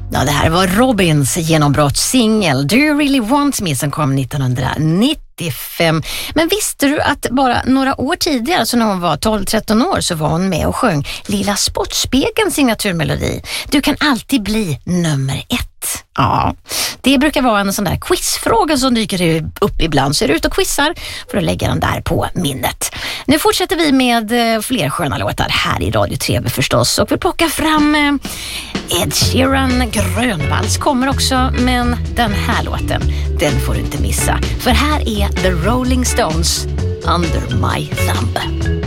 Ja, det här var Robins genombrottssingel Do You Really Want Me som kom 1995. Men visste du att bara några år tidigare, så när hon var 12-13 år, så var hon med och sjöng Lilla Sportspegelns signaturmelodi. Du kan alltid bli nummer 1. Ja, det brukar vara en sån där quizfråga som dyker upp ibland, så är du ute och quizar för att lägga den där på minnet. Nu fortsätter vi med fler sköna låtar här i Radio TV förstås, och vi plockar fram Ed Sheeran. Grönvalls kommer också, men den här låten, den får du inte missa, för här är The Rolling Stones, Under My Thumb.